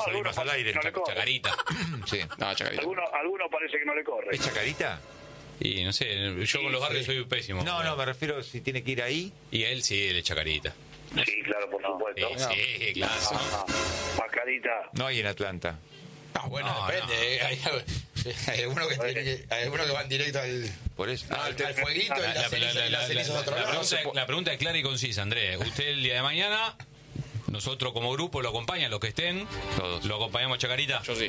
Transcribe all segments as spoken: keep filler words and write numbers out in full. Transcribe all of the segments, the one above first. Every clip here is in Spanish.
no salir más al aire. No Chacarita. Sí, no, Chacarita. Algunos alguno parece que no le corre. ¿Es Chacarita? Y no sé, yo Sí, con los barrios sí. soy pésimo. No, no, me refiero si tiene que ir ahí. Y él sí, él es Chacarita. Sí, claro, por supuesto. Sí, sí, claro. Ah, Mascarita. No hay en Atlanta. Ah, bueno, No, depende. no. eh, Hay, hay algunos que, tienen que- hay algunos que van directo al, Por eso. al, al fueguito y La, las la- cenizas la- y las la- cenizas de otro la lado. pregunta, es- la pregunta es clara y concisa, Andrés. Usted el día de mañana, nosotros como grupo lo acompañan, los que estén, Todos. lo acompañamos a Chacarita. Yo sí.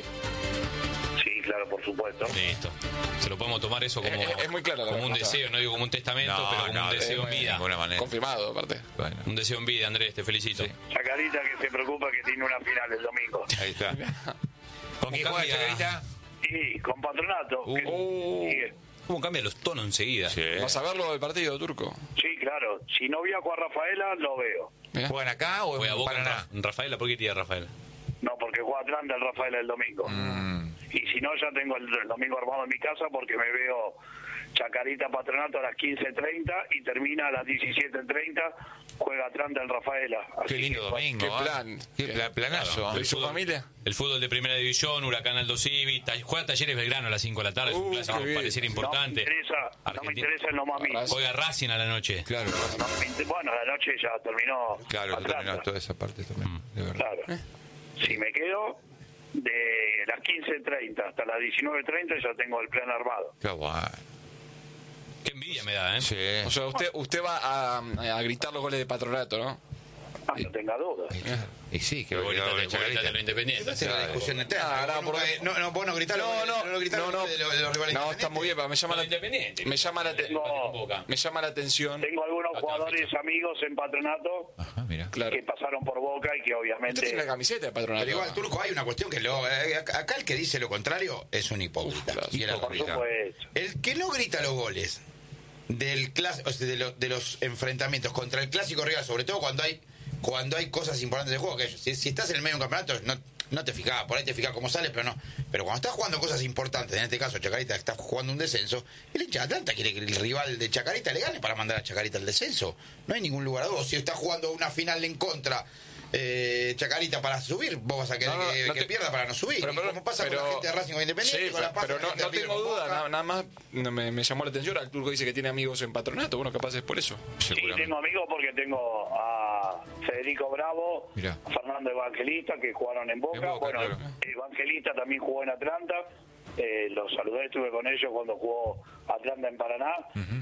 Sí, claro, por supuesto. Listo. Se lo podemos tomar eso como, Es- es muy clara la como un respuesta. deseo, no digo como un testamento, No, pero como no, un de- deseo en de vida. ninguna manera. Confirmado, aparte. Bueno, Un deseo en vida, Andrés, te felicito. Sí. Chacarita que se preocupa que tiene una final el domingo. ahí está. ¿Con quién juega cambia? Chacarita? Y con Patronato. Uh. que sigue. ¿Cómo cambian los tonos enseguida? Sí. ¿Vas a verlo del partido, Turco? Sí, claro. Si no viajo a Rafaela, lo veo. Mirá. ¿Juegan acá o Voy a en Boca en Paraná? Ra- en Rafaela, ¿por qué tira Rafaela? No, porque juega Atlanta el Rafaela el domingo. Mm. Y si no, ya tengo el, el domingo armado en mi casa porque me veo Chacarita Patronato a las quince treinta y termina a las diecisiete treinta. Juega Atlanta el Rafaela. Así Qué lindo que, domingo. qué ¿eh? plan. Qué pla- planazo. Claro. ¿eh? ¿Y su familia? El fútbol de primera división, Huracán Aldo Civi, ta- juega Talleres Belgrano a las cinco de la tarde, es un Uh, clásico qué bien. pareciera No me importante. interesa, no me Argentina- interesa en lo más mínimo. Juega Racing a la noche. Claro, No me inter- bueno, la noche ya terminó. claro, ya Atlanta. terminó toda esa parte también. De verdad. Claro. Si me quedo de las quince treinta hasta las diecinueve treinta ya tengo el plan armado. Qué guay. Qué envidia me da, ¿eh? Sí. O sea, usted, usted va a, a gritar los goles de Patronato, ¿no? Ah, no tenga dudas. Y sí, que Qué bonita va a de Chacarita de lo Independiente. Esa es la discusión eterna. Ah, no, Vos nunca- porque- no, no, vos no gritás los No, goles- no, no gritás no, los no. goles de los- de los rivales No, está muy bien, pero me llama Con la, Independiente. me llama la, te- No. me llama la atención. Tengo algunos Otra jugadores fecha. amigos en Patronato Ajá, mira. Claro. que pasaron por Boca y que Usted obviamente... tiene la camiseta de Patronato. Pero igual, Turco, hay una cuestión que lo, eh, acá acá el que dice lo contrario es un hipócrita. Uf, claro, Y era Por complicado. supuesto. El que no grita los goles del clas- o sea, de, lo- de los enfrentamientos contra el clásico rival, sobre todo cuando hay cuando hay cosas importantes de juego, que si, si estás en el medio de un campeonato no, no te fijás, por ahí te fijás cómo sales, pero no. Pero cuando estás jugando cosas importantes, en este caso Chacarita está jugando un descenso, el hincha de Atlanta quiere que el rival de Chacarita le gane para mandar a Chacarita al descenso. No hay ningún lugar a dudas. Si estás jugando una final en contra eh, Chacarita para subir, vos vas a querer No, no, que, no que te- pierda para no subir. Pero, Y pero- como pasa pero- con la gente de Racing o Independiente, Sí, con la pasa pero la no, gente no de River tengo con duda, Boca. nada, nada más no, me, me llamó la atención. El Turco dice que tiene amigos en Patronato, bueno, capaz es por eso. Sí, tengo amigos porque tengo a Federico Bravo, Mirá. a Fernando Evangelista, que jugaron en Boca. En Boca, bueno, claro. Evangelista también jugó en Atlanta. Eh, los saludé, estuve con ellos cuando jugó Atlanta en Paraná.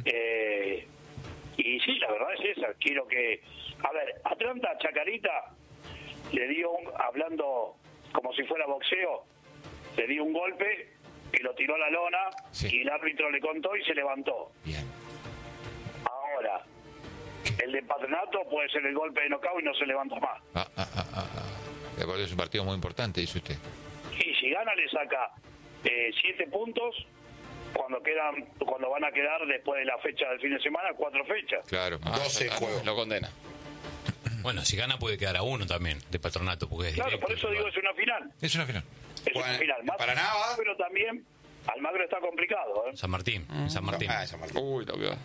Eh, y sí, la verdad es esa. Quiero que... A ver, Atlanta, Chacarita, le dio un... Hablando como si fuera boxeo, le dio un golpe que lo tiró a la lona Sí. y el árbitro le contó y se levantó. Bien. Ahora, el de Patronato puede ser el golpe de knockout y no se levanta más. Ah, ah, ah, ah, ah. De acuerdo, es un partido muy importante, dice usted. Y si gana le saca eh, siete puntos cuando quedan, cuando van a quedar después de la fecha del fin de semana, cuatro fechas. Claro. doce Ah, juegos. Lo condena. Bueno, si gana puede quedar a uno también de Patronato, porque es Claro, directo por eso el digo rival. es una final. Es una final. Es Bueno, una final. Más, Paraná va. pero también Almagro está complicado. ¿eh? San Martín, en San Martín. Ah, San Martín. Uy, lo veo.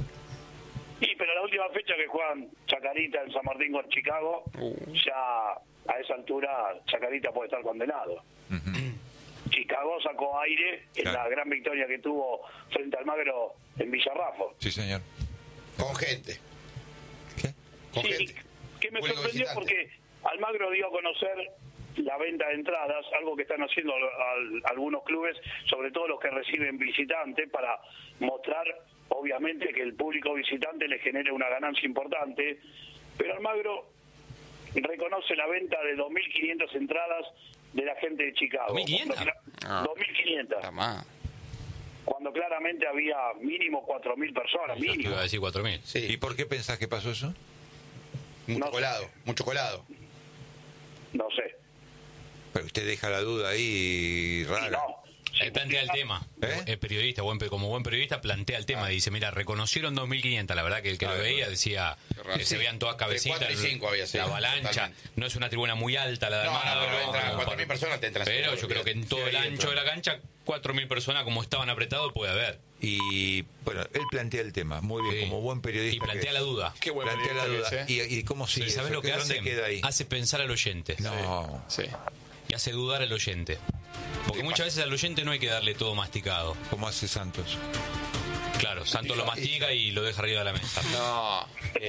Y pero la última fecha que juegan Chacarita en San Martín con Chicago, Uh. ya a esa altura Chacarita puede estar condenado. Chicago sacó aire en Claro. la gran victoria que tuvo frente al Almagro en Villarrafo. Sí, señor. Con gente. ¿Qué? Con Sí, gente. que me Público sorprendió visitante. porque Almagro dio a conocer la venta de entradas, algo que están haciendo al- al- algunos clubes, sobre todo los que reciben visitantes, para mostrar, obviamente, que el público visitante le genere una ganancia importante, pero Almagro reconoce la venta de dos mil quinientas entradas de la gente de Chicago. ¿dos mil quinientas? Cuando cla- Ah. dos mil quinientas, Está más. cuando claramente había mínimo cuatro mil personas, Yo te mínimo. iba a decir cuatro mil. ¿Y Sí, por qué pensás que pasó eso? mucho No sé. colado, mucho colado. No sé. Pero usted deja la duda ahí Y rara. no. Él plantea el tema. ¿Eh? Es periodista, buen, pe- como buen periodista plantea el tema. Dice, mira, reconocieron dos mil quinientas. La verdad que el que Ah, lo veía bueno. decía, raro. que se Sí. veían todas De cabecitas. cuatro y cinco había, sí, la avalancha. totalmente. No es una tribuna muy alta la de No, no, Almagro, pero entra como cuatro mil para- personas te entran Pero seguro, yo creo que en todo sí, el ahí ancho entra. de la cancha, cuatro mil personas como estaban apretados puede haber. Y bueno, él plantea el tema, muy bien, Sí. como buen periodista. Y plantea que la es. duda. Qué buen Plantea la duda. periodista que es, ¿eh? ¿Y, y cómo sigue? ¿Y sabes eso? lo que ¿Dónde hace? queda ahí? Hace pensar al oyente. No. Sí. Y que hace dudar al oyente. Porque muchas veces al oyente no hay que darle todo masticado. Como hace Santos. Claro, Santos lo mastica y lo deja arriba de la mesa. No. Eh,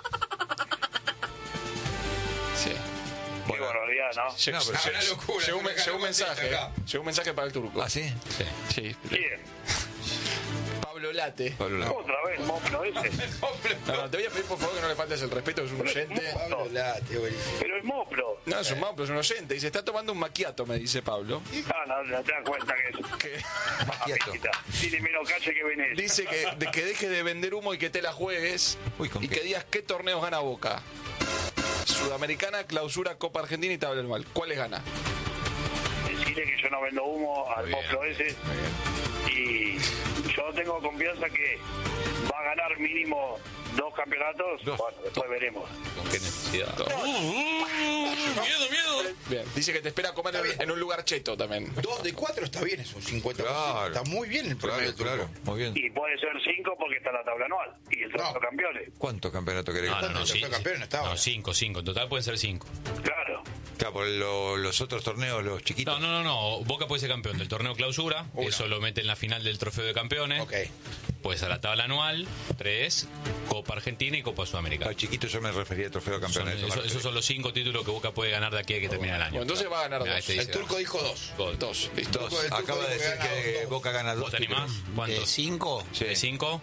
Sí. Qué barbaridad, ¿no? Lle- No, pero lle- una locura, Llegó un, me llegó un cago mensaje. acá. Llegó un mensaje para el turco. ¿Ah, sí? sí. Sí. Bien. Pablo Late. Pablo Late. Otra vez, Moplo ese. No, no, te voy a pedir por favor que no le faltes el respeto, es un oyente. Pablo Late, buenísimo. Pero es Moplo. No, es un mapo, es un oyente. Y se está tomando un maquiato, me dice Pablo. Ah, no, no te das cuenta que es. Que Macchiato. Amiguita, tiene menos calle que Venecia. dice que, de que deje de vender humo y que te la juegues. Uy, ¿con y qué? que digas qué torneos gana Boca. Sudamericana, Clausura, Copa Argentina y tabla anual. ¿Cuáles gana? Decirle que yo no vendo humo al Muy bien. Moplo ese. Y yo tengo confianza que va a ganar mínimo dos campeonatos. Dos. Bueno, después veremos. ¿Con qué necesidad? Miedo, miedo. Bien. Dice que te espera comer en, en un lugar cheto también. Dos de cuatro está bien, es un cincuenta por ciento. Claro. Está muy bien el promedio Claro, del claro. turco. Muy bien. Y puede ser cinco porque está la tabla anual. Y el trofeo No. campeones. ¿Cuántos campeonatos querés? No, no, no, ¿Cuánto sí. fue campeón estaba? No, cinco, cinco. En total pueden ser cinco. Claro. Claro, por lo- los otros torneos, los chiquitos. No, no, no, no. Boca puede ser campeón del torneo clausura. Una. Eso lo mete en la final del trofeo de campeones. Ok. Puede ser la tabla anual. Tres. Copa Argentina y Copa Sudamericana. Los chiquitos yo me refería a trofeo de Son- campeones. eso me eso- refería. esos son los cinco títulos que Boca puede ganar de aquí a que termine el año. Bueno, entonces va a ganar Mirá, dos. este El dice, turco dijo dos. Gol. Dos. Listo. Dos. El turco Acaba de dijo que decir gana que dos. Boca gana dos. ¿Vos te animás? títulos. ¿Cuántos? ¿De cinco? Sí. ¿De cinco?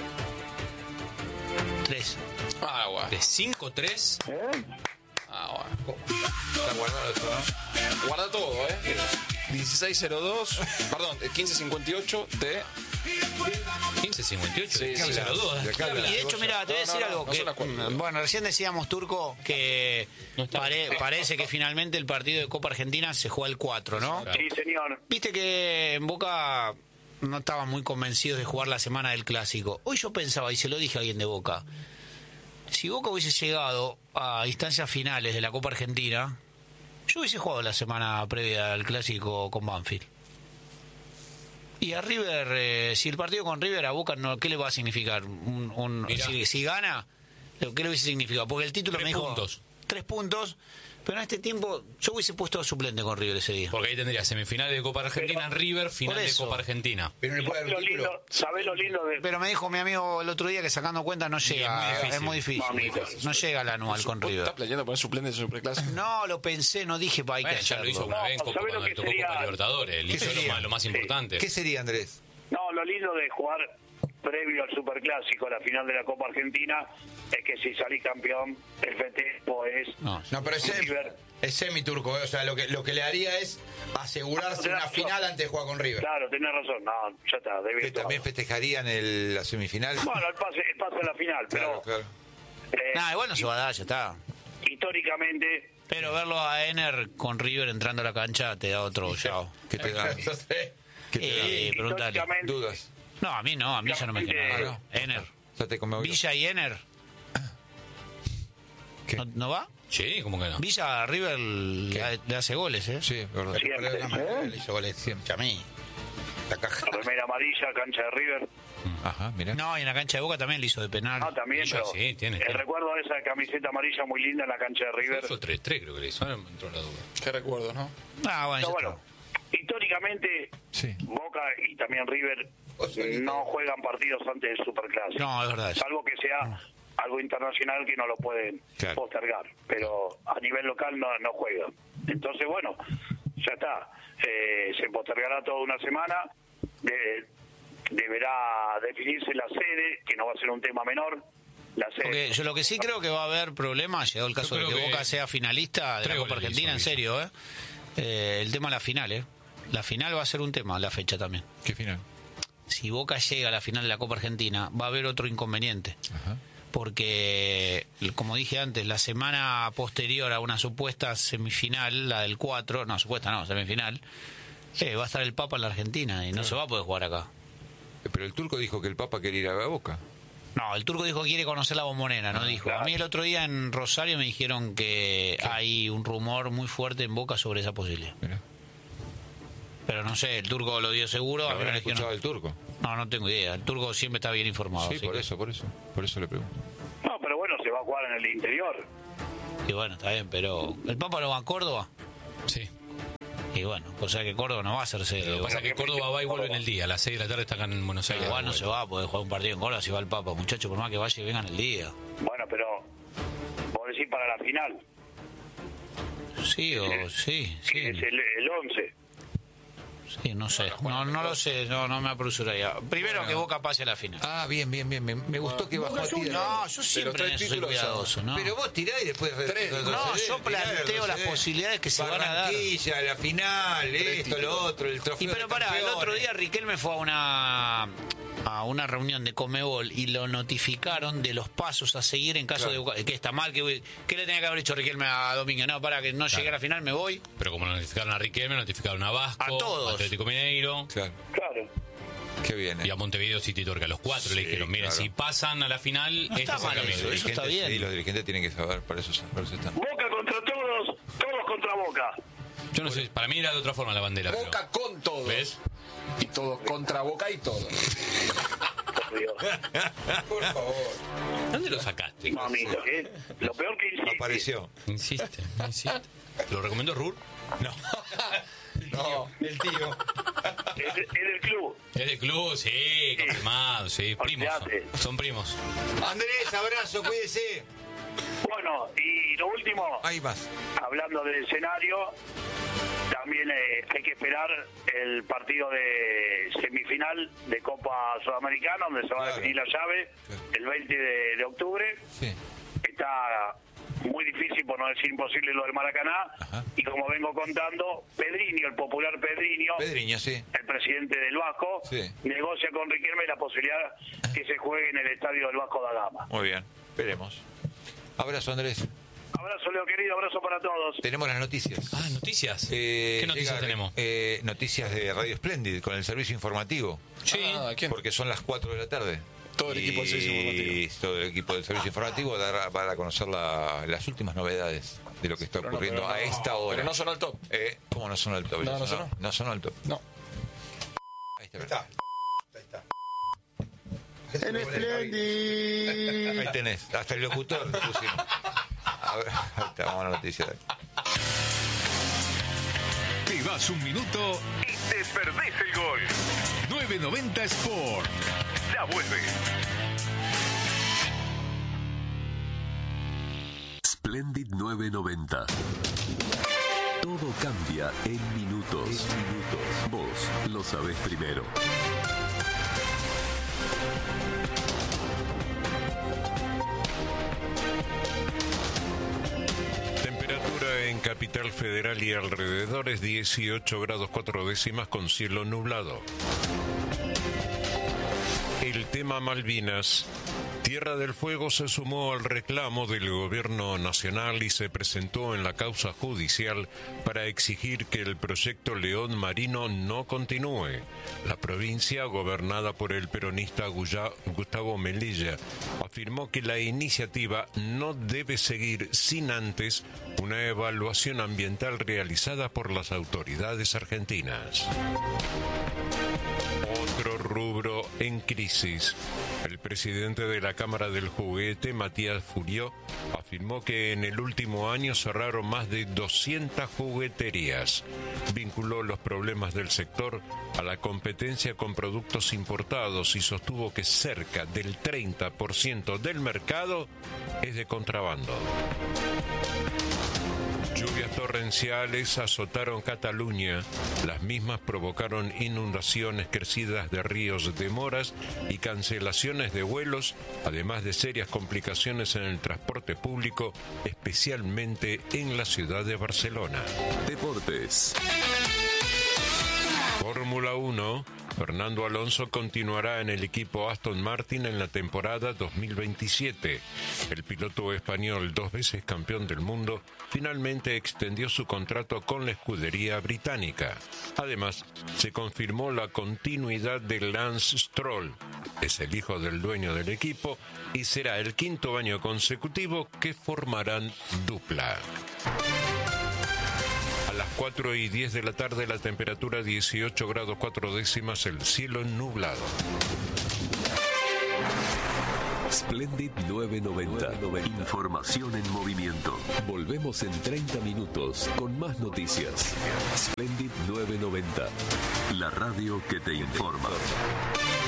Tres. Ah, bueno. ¿De cinco, tres? Ah, bueno. Está guardado eso, ¿no? Guarda todo, ¿eh? dieciséis cero dos, perdón, quince cincuenta y ocho de... quince cincuenta y ocho. Sí, sí, cero dos. de acá Y de hecho, mira, te voy a No, decir no, no, algo. no que, son las cuatro. mm, bueno, recién decíamos, Turco, que pare- parece que finalmente el partido de Copa Argentina se juega el cuatro, ¿no? Claro. Sí, señor. Viste que en Boca no estaban muy convencidos de jugar la semana del Clásico. Hoy yo pensaba, y se lo dije a alguien de Boca, si Boca hubiese llegado a instancias finales de la Copa Argentina, yo hubiese jugado la semana previa al Clásico con Banfield. Y a River, eh, si el partido con River a Boca, no, ¿qué le va a significar? Un, un- Mirá. si, si gana, ¿qué le hubiese significado? Porque el título Tres me dijo... puntos. Tres puntos. Pero en este tiempo yo hubiese puesto suplente con River ese día. Porque ahí tendría semifinal de Copa Argentina en River, final Por de eso. Copa Argentina. Pero no le puede ¿Sabés dar lo un título. lindo, ¿sabés lo lindo de Pero me dijo mi amigo el otro día que sacando cuentas no llega. es muy Es muy difícil. Mamita. No llega al anual con ¿Vos River. estás planeando poner suplentes en Superclásico? No, lo pensé, no dije para hay que Bueno, ya lo hizo hacerlo. una No, vez en Copa, ¿sabés lo cuando que le tocó sería? Copa Libertadores. Le ¿Qué hizo lo sería? más, lo más Sí. importante. ¿Qué sería, Andrés? No, lo lindo de jugar previo al Superclásico, la final de la Copa Argentina, es que si salís campeón, el festejo es... No. No, pero es, sem- River. es semi-turco, ¿eh? O sea, lo que, lo que le haría es asegurarse Ah, una tenés final razón. antes de jugar con River. Claro, tenés razón. No, ya está, debe ¿Que también festejarían el, la semifinal? Bueno, el pase, el pase a la final, Claro, pero claro. eh, Nah, igual no se va a dar, ya está. históricamente... Pero verlo a Ener con River entrando a la cancha te da otro chao. ¿Qué te da? Entonces, ¿Qué te da? Eh, preguntale. históricamente Dudas. No, a mí no, a mí ya no me queda Ah, nada. Ener. Ya te conmovió. Villa y Ener. ¿Qué? ¿No, no va? Sí, ¿cómo que no? Villa a River le, le hace goles, ¿eh? Sí, es verdad. Siempre. le hizo goles Siempre. Chamí. La caja. Remera amarilla, cancha de River. Ajá, mira. No, y en la cancha de Boca también le hizo de penal. Ah, también, Ella pero sí, tiene, el tiene. recuerdo de esa camiseta amarilla muy linda en la cancha de River. Hizo tres tres creo que le hizo. Ahora me entró la duda. Qué recuerdo, ¿no? Ah, bueno, No, ya bueno, históricamente Sí. Boca y también River Vos solito. no juegan partidos antes del Superclásico. No, es verdad. Salvo que sea algo internacional que no lo pueden Claro. postergar. Pero a nivel local no, no juegan. Entonces, bueno, ya está. Eh, se postergará toda una semana. De- deberá definirse la sede, que no va a ser un tema menor. La sede. Porque yo lo que sí creo que va a haber problemas, llegado el caso de Yo que, creo que Boca sea finalista de la tres Copa goles Argentina, en hizo serio, ¿eh? Eh, El tema de la final, ¿eh? La final va a ser un tema, la fecha también. ¿Qué final? Si Boca llega a la final de la Copa Argentina, va a haber otro inconveniente. Ajá. Porque, como dije antes, la semana posterior a una supuesta semifinal, la del cuatro, no, supuesta no, semifinal, eh, va a estar el Papa en la Argentina y no se va a poder jugar acá. Pero el turco dijo que el Papa quería ir a la Boca. No, el turco dijo que quiere conocer la Bombonera, no dijo. A mí el otro día en Rosario me dijeron que hay un rumor muy fuerte en Boca sobre esa posibilidad. Mira. Pero no sé, el turco lo dio seguro. A mí me ¿Habrán dijeron- escuchado el turco? No, no tengo idea. El turco siempre está bien informado. Sí, así por que- eso, por eso. Por eso le pregunto. No, pero bueno, se va a jugar en el interior. Y bueno, está bien, pero ¿el Papa no va a Córdoba? Sí. Y bueno, o sea que Córdoba no va a ser sede. Lo que pasa es que Córdoba va y vuelve en el día. A las seis de la tarde está acá en Buenos Aires. Igual no se va a poder jugar un partido en Córdoba si va el Papa, muchachos, por más que vaya y vengan el día. Bueno, pero vos decís para la final. Sí, o sí, sí. Es el, el once. Sí, no sé. No, no lo sé, no, no me apresuraría. Primero que Boca pase a la final. Ah, bien, bien, bien. Me, me gustó que bajó a tirar. No, yo siempre en eso soy cuidadoso, ¿no? Pero vos tirás y después... Tres. No, yo planteo las posibilidades que se van a dar. Barranquilla, la final, esto, lo otro, el trofeo. Y pero de pará, el campeones. otro día Riquelme fue a una a una reunión de Conmebol y lo notificaron de los pasos a seguir en caso Claro. de que está mal, que, que le tenía que haber hecho Riquelme a Domínguez. No, para que no llegue a la final me voy. Pero como notificaron a Riquelme, notificaron a Vasco, A todos. Atlético Mineiro Claro, Claro. qué bien. ¿eh? y a Montevideo City Torque. A los cuatro Sí, le dijeron, miren, claro. si pasan a la final, No este está es el mal camino. eso, eso está bien. Sí, los dirigentes tienen que saber, para eso, para eso están. Boca contra todos, todos contra Boca. Yo no sé, para mí era de otra forma la bandera. pero- Boca con todos. ¿Ves? Y todos contra Boca y todos. Por Dios. Por favor. ¿Dónde lo sacaste? Mamita, ¿eh? Lo peor que insiste. Apareció. Insiste, insiste. ¿Te lo recomendó Rur? No. No. El tío. Es, es del club. Es del club, sí, confirmado, sí. Primos. Son, Olvídate. son primos. Andrés, abrazo, cuídese. Bueno, y lo último, Hay más. hablando del escenario, también eh, hay que esperar el partido de semifinal de Copa Sudamericana, donde se va Claro. a definir la llave Claro. el veinte de, de octubre. Sí. Está muy difícil, por no decir imposible, lo del Maracaná. Ajá. Y como vengo contando, Pedriño, el popular Pedriño, Pedriño, sí. el presidente del Vasco, Sí. negocia con Riquelme la posibilidad que se juegue en el estadio del Vasco da Gama. Muy bien. Esperemos. Abrazo, Andrés. Abrazo, Leo querido, abrazo para todos. Tenemos las noticias. Ah, noticias. Eh, ¿Qué noticias llega, tenemos? eh, noticias de Radio Splendid con el servicio informativo. Sí. Ah, ¿quién? Porque son las cuatro de la tarde. Todo el equipo del servicio informativo. Y todo el equipo del servicio informativo dará para conocer la- las últimas novedades de lo que está Pero no, ocurriendo pero no, a esta hora. Pero no sonó el top. Eh, ¿Cómo no sonó el top? No, Ya no sonó. sonó. No sonó el top. No. Ahí está. Ahí está. En Splendid. Ahí tenés. Hasta el locutor pusimos. A ver, ahí está, vamos a la noticia. Te vas un minuto y te perdés el gol. nueve noventa Sport. Ya vuelve. Splendid nueve noventa. Todo cambia en minutos. En minutos. Vos lo sabés primero. Temperatura en Capital Federal y alrededores dieciocho grados cuatro décimas con cielo nublado. El tema Malvinas. Tierra del Fuego se sumó al reclamo del gobierno nacional y se presentó en la causa judicial para exigir que el proyecto León Marino no continúe. La provincia, gobernada por el peronista Guya- Gustavo Melilla, afirmó que la iniciativa no debe seguir sin antes una evaluación ambiental realizada por las autoridades argentinas. Otro rubro en crisis. El presidente de la Cámara del Juguete, Matías Furió, afirmó que en el último año cerraron más de doscientas jugueterías. Vinculó los problemas del sector a la competencia con productos importados y sostuvo que cerca del treinta por ciento del mercado es de contrabando. Lluvias torrenciales azotaron Cataluña. Las mismas provocaron inundaciones, crecidas de ríos, demoras y cancelaciones de vuelos, además de serias complicaciones en el transporte público, especialmente en la ciudad de Barcelona. Deportes. Fórmula uno. Fernando Alonso continuará en el equipo Aston Martin en la temporada dos mil veintisiete. El piloto español, dos veces campeón del mundo, finalmente extendió su contrato con la escudería británica. Además, se confirmó la continuidad de Lance Stroll. Es el hijo del dueño del equipo y será el quinto año consecutivo que formarán dupla. A las cuatro y diez de la tarde la temperatura dieciocho grados cuatro décimas, el cielo nublado. Splendid novecientos noventa. Información en movimiento. Volvemos en treinta minutos con más noticias. Splendid novecientos noventa. La radio que te informa.